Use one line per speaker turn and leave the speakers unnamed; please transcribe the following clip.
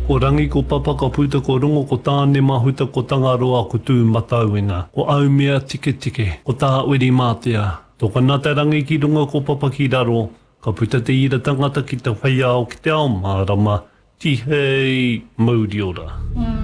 O rangi ko papa ka puta ko rongo ko tāne mahuta ko tangaroa ko tū matauina. O au mea tike tike, o tā uri mātea. Tōka nā te rangi ki runga ko papa ki raro, ka puta te ira tangata ki te whaiao ki te ao mārama, tihei mauri ora.